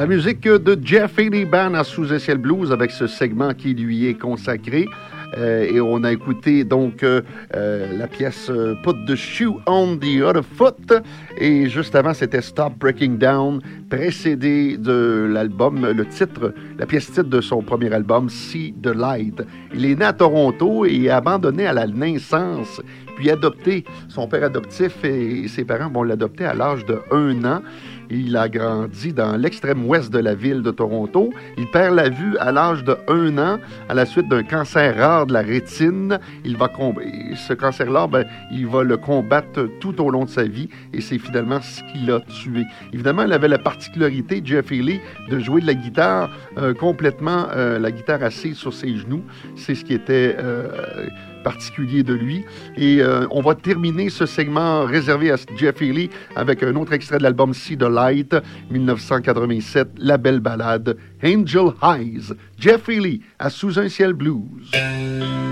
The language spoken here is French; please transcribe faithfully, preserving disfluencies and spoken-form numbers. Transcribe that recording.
La musique de Jeff Haley Band à Sous un ciel blues avec ce segment qui lui est consacré. Euh, et on a écouté donc euh, euh, la pièce euh, Put the Shoe on the Other Foot. Et juste avant, c'était Stop Breaking Down, précédé de l'album, le titre, la pièce titre de son premier album, See the Light. Il est né à Toronto et abandonné à la naissance, puis adopté. Son père adoptif et ses parents vont l'adopter à l'âge de un an. Il a grandi dans l'extrême ouest de la ville de Toronto. Il perd la vue à l'âge de un an à la suite d'un cancer rare de la rétine. Il va comb... Ce cancer-là, ben, il va le combattre tout au long de sa vie et c'est finalement ce qui l'a tué. Évidemment, il avait la particularité, Jeff Haley, de jouer de la guitare euh, complètement, euh, la guitare assise sur ses genoux. C'est ce qui était... Euh, particulier de lui. Et euh, on va terminer ce segment réservé à Jeff Haley avec un autre extrait de l'album See the Light, dix-neuf cent quatre-vingt-sept, la belle ballade Angel Eyes. Jeff Haley à Sous un ciel blues.